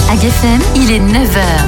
AgFM, il est 9h.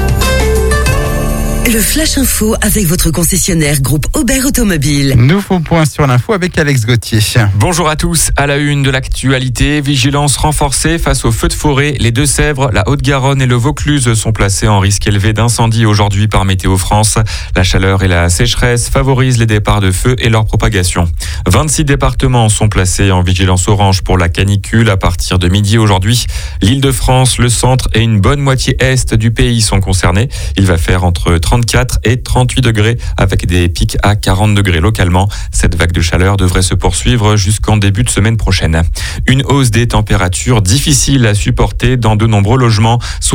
Le Flash Info avec votre concessionnaire groupe Aubert Automobile. Nouveau point sur l'info avec Alex Gauthier. Bonjour à tous. À la une de l'actualité, vigilance renforcée face aux feux de forêt. Les Deux-Sèvres, la Haute-Garonne et le Vaucluse sont placés en risque élevé d'incendie aujourd'hui par Météo France. La chaleur et la sécheresse favorisent les départs de feux et leur propagation. 26 départements sont placés en vigilance orange pour la canicule à partir de midi aujourd'hui. L'Île-de-France, le centre et une bonne moitié est du pays sont concernés. Il va faire entre 34 et 38 degrés avec des pics à 40 degrés localement. Cette vague de chaleur devrait se poursuivre jusqu'en début de semaine prochaine. Une hausse des températures difficile à supporter dans de nombreux logements.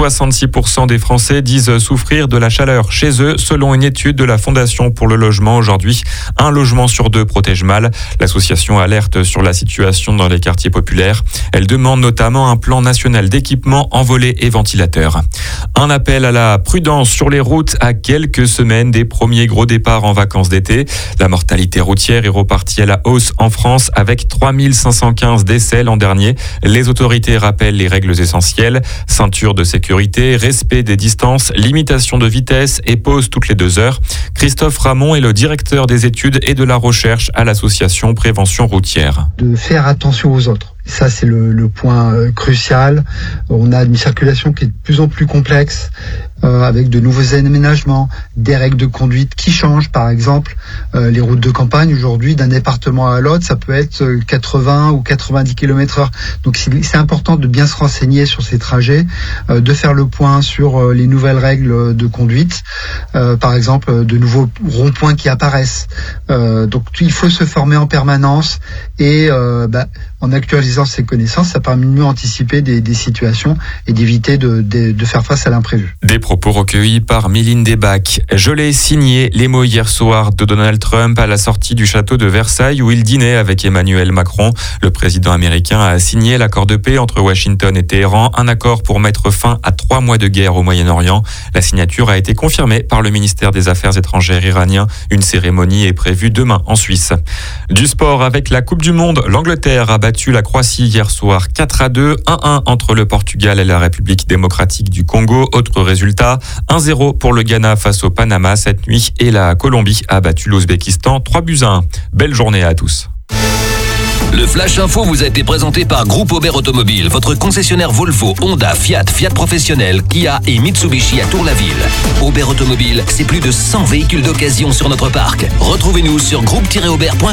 66% des Français disent souffrir de la chaleur chez eux, selon une étude de la Fondation pour le logement aujourd'hui. Un logement sur deux protège mal. L'association alerte sur la situation dans les quartiers populaires. Elle demande notamment un plan national d'équipement en volets et ventilateurs. Un appel à la prudence sur les routes à quelques semaines des premiers gros départs en vacances d'été. La mortalité routière est repartie à la hausse en France avec 3515 décès l'an dernier. Les autorités rappellent les règles essentielles. Ceinture de sécurité, respect des distances, limitation de vitesse et pause toutes les 2 heures. Christophe Ramon est le directeur des études et de la recherche à l'association Prévention routière. De faire attention aux autres. Ça, c'est le point crucial. On a une circulation qui est de plus en plus complexe, avec de nouveaux aménagements, des règles de conduite qui changent. Par exemple, les routes de campagne, aujourd'hui, d'un département à l'autre, ça peut être 80 ou 90 km/h. Donc, c'est important de bien se renseigner sur ces trajets, de faire le point sur les nouvelles règles de conduite. Par exemple, de nouveaux ronds-points qui apparaissent. Donc, il faut se former en permanence et en actualisant ses connaissances, ça permet de mieux anticiper des situations et d'éviter de faire face à l'imprévu. Des propos recueillis par Méline Desbacs. Je l'ai signé les mots hier soir de Donald Trump à la sortie du château de Versailles où il dînait avec Emmanuel Macron. Le président américain a signé l'accord de paix entre Washington et Téhéran, un accord pour mettre fin à 3 mois de guerre au Moyen-Orient. La signature a été confirmée par le ministère des Affaires étrangères iranien. Une cérémonie est prévue demain en Suisse. Du sport avec la Coupe du Monde, l'Angleterre a battu la Croatie hier soir 4-2, 1-1 entre le Portugal et la République démocratique du Congo. Autre résultat, 1-0 pour le Ghana face au Panama cette nuit et la Colombie a battu l'Ouzbékistan 3-1. Belle journée à tous. Le Flash Info vous a été présenté par Groupe Aubert Automobile, votre concessionnaire Volvo, Honda, Fiat Professionnel, Kia et Mitsubishi à Tour-la-Ville. Aubert Automobile, c'est plus de 100 véhicules d'occasion sur notre parc. Retrouvez-nous sur groupe-aubert.com.